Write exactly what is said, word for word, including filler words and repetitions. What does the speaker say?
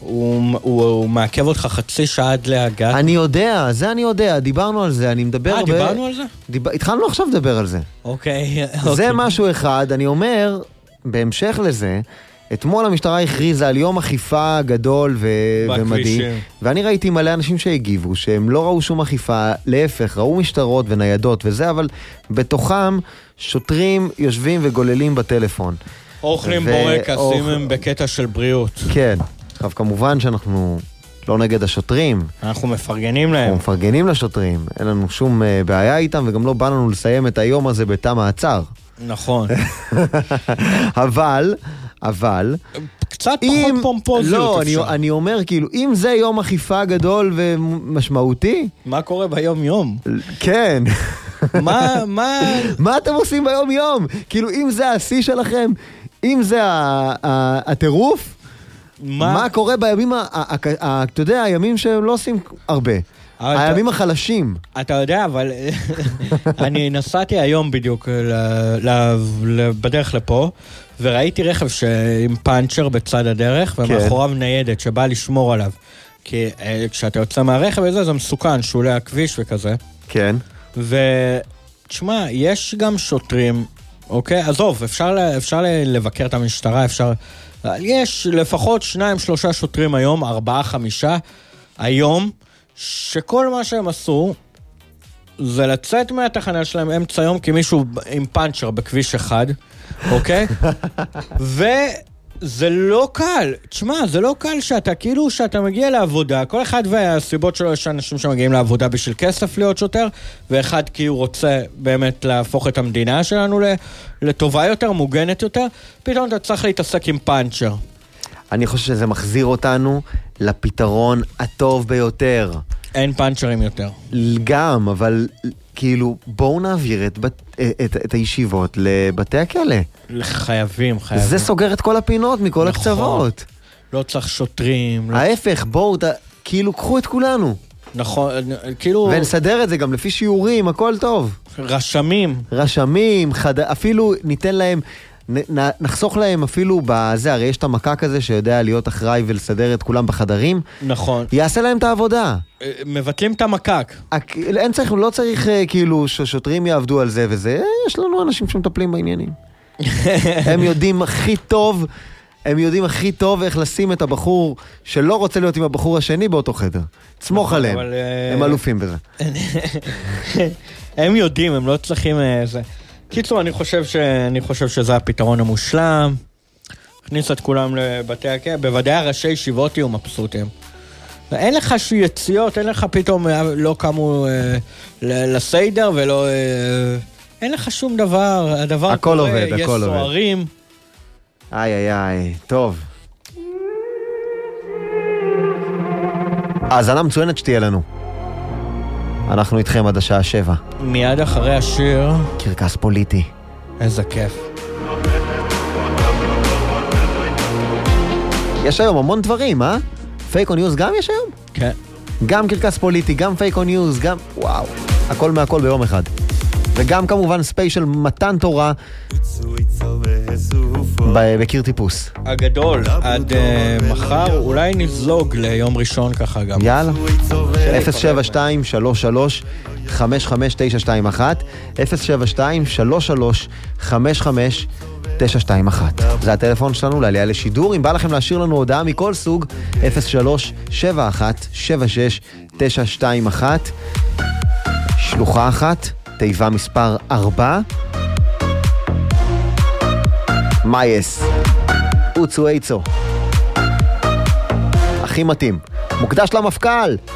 הוא, הוא, הוא מעכב אותך חצי שעה עד להגעה. אני יודע, זה אני יודע, דיברנו על זה, אני מדבר... אה, דיברנו על זה? דיב... התחלנו עכשיו לדבר על זה. אוקיי. זה אוקיי. משהו אחד, אני אומר, בהמשך לזה, אתמול המשטרה הכריזה על יום אכיפה גדול ו... ומדהים, ואני ראיתי מלא אנשים שהגיבו, שהם לא ראו שום אכיפה, להפך, ראו משטרות וניידות וזה, אבל בתוכם שוטרים יושבים וגוללים בטלפון. אוכלים בורקסים הם בקטע של בריאות. כן, עכשיו כמובן שאנחנו לא נגד השוטרים. אנחנו מפרגנים להם. אנחנו מפרגנים לשוטרים, אין לנו שום בעיה איתם, וגם לא בא לנו לסיים את היום הזה בתא מעצר. נכון. אבל, אבל... קצת פחות פומפוזיות. לא, אני, אני אומר כאילו, אם זה יום אכיפה גדול ומשמעותי... מה קורה ביום יום? כן. מה, מה... מה אתם עושים ביום יום? כאילו, אם זה השיא שלכם, אם זה הטירוף, מה? מה קורה בימים, אתה יודע, הימים שהם לא עושים הרבה. הימים החלשים. אתה יודע, אבל אני נסעתי היום בדיוק בדרך לפה, וראיתי רכב עם פאנצ'ר בצד הדרך, ומאחוריו ניידת שבאה לשמור עליו. כי כשאתה יוצא מהרכב הזה, זה מסוכן, שולי הכביש וכזה. כן. ותשמע, יש גם שוטרים, אוקיי? עזוב, אפשר, אפשר לבקר את המשטרה, אפשר... יש לפחות שניים, שלושה שוטרים היום, ארבעה, חמישה, היום, שכל מה שהם עשו, זה לצאת מהתחנה שלהם אמצע היום, כי מישהו עם פאנצ'ר בכביש אחד, אוקיי? וזה לא קל, תשמע, זה לא קל שאתה, כאילו שאתה מגיע לעבודה, כל אחד והסיבות שלו, יש אנשים שמגיעים לעבודה בשביל כסף להיות שוטר, ואחד כי הוא רוצה באמת להפוך את המדינה שלנו לטובה יותר, מוגנת יותר, פתאום אתה צריך להתעסק עם פאנצ'ר. אני חושב שזה מחזיר אותנו לפתרון הטוב ביותר. אין פאנצ'רים יותר. גם, אבל כאילו, בואו נעביר את, את, את הישיבות לבתי הכלא. חייבים, חייבים. זה סוגר את כל הפינות מכל נכון. הקצוות. לא צריך שוטרים. לא... ההפך, בואו, ת... כאילו, קחו את כולנו. נכון, כאילו... ונסדר את זה גם לפי שיעורים, הכל טוב. רשמים. רשמים, חד... אפילו ניתן להם... נחסוך להם אפילו בזה, הרי יש את המקק הזה שיודע להיות אחראי ולסדר את כולם בחדרים. נכון. יעשה להם את העבודה. מבטלים את המקק. אין צריך, לא צריך כאילו ששוטרים יעבדו על זה וזה, יש לנו אנשים שמטפלים בעניינים. הם יודעים הכי טוב, הם יודעים הכי טוב איך לשים את הבחור שלא רוצה להיות עם הבחור השני באותו חדר. צמוך עליהם. הם אלופים בזה. הם יודעים, הם לא צריכים זה. קיצור, אני חושב ש... אני חושב שזה הפתרון המושלם. הכניס את כולם לבתי הכלא. בוודאי הראשי ישיבות יהיו מבסוטים. אין לך יציאות, אין לך פתאום לא קמו אה, לסיידר ולא... אה, אין לך שום דבר. הדבר הכל קורה, עובד, יש הכל סוערים. עובד. איי, איי, איי. טוב. האזנה מצוינת שתהיה לנו. אנחנו איתכם עד השעה שבע. מיד אחרי השיר... קרקס פוליטי. איזה כיף. יש היום המון דברים, אה? פייק און ניוז גם יש היום? כן. גם קרקס פוליטי, גם פייק און ניוז, גם... וואו. הכל מהכל ביום אחד. וגם כמובן ספיישל מתן תורה בקיר טיפוס. הגדול, עד מחר, אולי נזלוג ליום ראשון ככה גם. יאללה. אפס שבע שתיים שלוש שלוש חמש חמש תשע שתיים אחת אפס שבע שתיים שלוש שלוש חמש חמש תשע שתיים אחת. זה הטלפון שלנו לעלייה לשידור. אם בא לכם להשאיר לנו הודעה מכל סוג, אפס שלוש שבע אחת שבע שש תשע שתיים אחת. שלוחה אחת, תיבה מספר ארבע. מייס. אוצו איצו. הכי מתאים. מוקדש למפכ"ל.